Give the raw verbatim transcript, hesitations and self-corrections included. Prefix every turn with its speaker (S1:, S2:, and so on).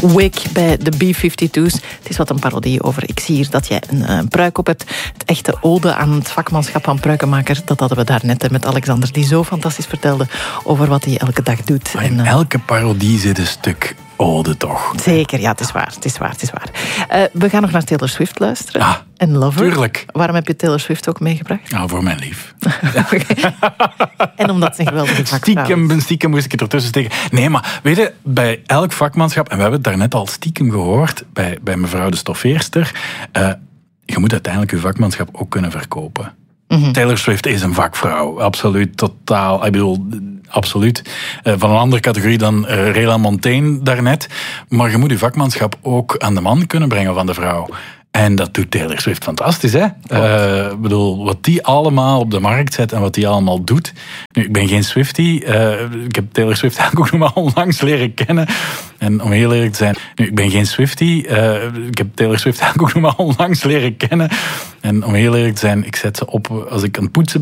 S1: Wick bij de B vijfentwintig's. Het is wat een parodie over ik zie hier dat jij een, een pruik op hebt. Het echte ode aan het vakmanschap van pruikenmaker, dat hadden we daar net met Alexander, die zo fantastisch vertelde over wat hij elke dag doet.
S2: Maar in
S1: en, uh,
S2: elke parodie zit een stuk ode, toch?
S1: Zeker, ja, het is waar. Het is waar, het is waar. Uh, we gaan nog naar Taylor Swift luisteren.
S2: Ah,
S1: en Lover.
S2: Tuurlijk.
S1: Waarom heb je Taylor Swift ook meegebracht?
S2: Nou, voor mijn lief.
S1: En omdat ze een geweldige vakvrouw
S2: Stiekem,
S1: is.
S2: stiekem moest ik het ertussen steken. Nee, maar weet je, bij elk vakmanschap, en we hebben het daarnet al stiekem gehoord, bij, bij mevrouw de stoffeerster, uh, je moet uiteindelijk je vakmanschap ook kunnen verkopen. Mm-hmm. Taylor Swift is een vakvrouw. Absoluut, totaal. Ik bedoel, absoluut. Uh, van een andere categorie dan uh, Rayla Montaigne daarnet. Maar je moet je vakmanschap ook aan de man kunnen brengen van de vrouw. En dat doet Taylor Swift fantastisch, hè? Uh, ik bedoel, wat die allemaal op de markt zet en wat die allemaal doet. Nu, ik ben geen Swiftie. Uh, ik heb Taylor Swift eigenlijk ook nog maar onlangs leren kennen. En om heel eerlijk te zijn... Nu, ik ben geen Swiftie. Uh, ik heb Taylor Swift eigenlijk ook nog maar onlangs leren kennen. En om heel eerlijk te zijn, ik zet ze op als ik aan het poetsen